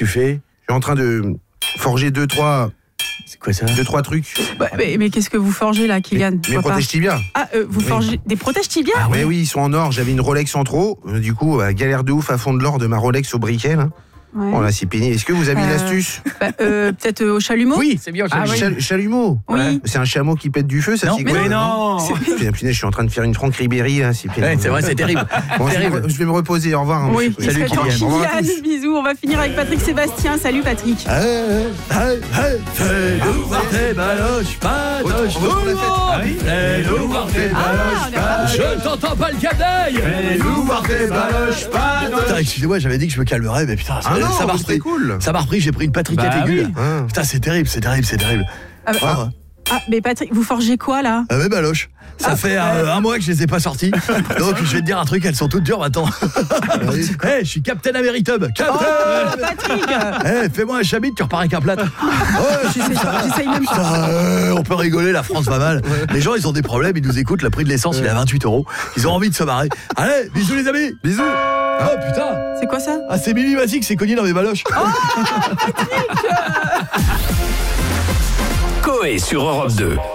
tu fais? Je suis en train de forger 2-3 C'est quoi ça? 2-3 trucs. Mais qu'est-ce que vous forgez là, Kylian? Mes protèges tibia. Ah, vous forgez des protèges tibia? Ah oui, ils sont en or. J'avais une Rolex en trop. Du coup, galère de ouf à fond de l'or de ma Rolex au briquet, là. Ouais. Oh là, c'est pénible. Est-ce que vous avez une astuce? Peut-être au chalumeau? Oui, c'est bien. Chalumeau. Oui. C'est un chameau qui pète du feu, ça? Non, c'est mais quoi, non. Punaise, je suis en train de faire une Franck Ribéry, là. C'est pénible. Ouais, c'est vrai, c'est terrible. Bon, Terrible. je vais me reposer. Au revoir. Oui, monsieur. Salut, Kylian. Kylian. Au revoir à tous. Bisous. On va finir avec Patrick Sébastien. Salut Patrick. Fais-nous voir tes baloches, patoches. Fais-nous voir tes baloches, patoches. Je t'entends pas le cadeille. Fais-nous voir tes baloches, patoches. Putain, excusez-moi, j'avais dit que je me calmerais, mais putain, ça m'a repris. Cool. Ça m'a repris, j'ai pris une patricate aiguë. Ah. Putain, c'est terrible. Mais Patrick, vous forgez quoi là? Mes baloches. Ça fait un mois que je les ai pas sorties. Donc je vais te dire un truc, elles sont toutes dures maintenant. Je suis Captain Ameritub. Patrick. Fais-moi un chabit, tu repars avec un plat. J'essaye même pas. On peut rigoler, la France va mal. Les gens, ils ont des problèmes, ils nous écoutent, le prix de l'essence, il est à 28 €. Ils ont envie de se marrer. Allez, bisous les amis. Bisous. Oh putain. C'est quoi ça? Ah, c'est Mimi Mati qui s'est cogné dans mes baloches. Coé sur Europe 2.